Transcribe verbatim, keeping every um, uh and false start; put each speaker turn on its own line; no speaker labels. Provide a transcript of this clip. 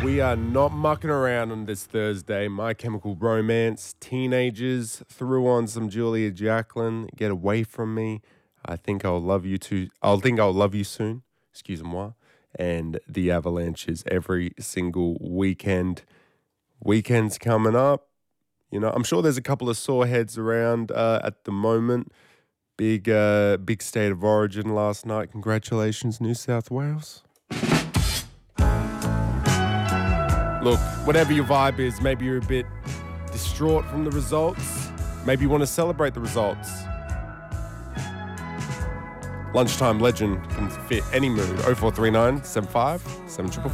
We are not mucking around on this Thursday. My Chemical Romance, Teenagers, threw on some Julia Jacqueline, Get Away From Me. I think I'll love you too. I'll think I'll love you soon. Excuse-moi. And the Avalanches every single weekend. Weekend's coming up. You know, I'm sure there's a couple of sore heads around uh, at the moment. Big, uh, big state of origin last night. Congratulations, New South Wales. Look, whatever your vibe is, maybe you're a bit distraught from the results. Maybe you want to celebrate the results. Lunchtime Legend can fit any mood. oh four three nine, seven five, seven five five.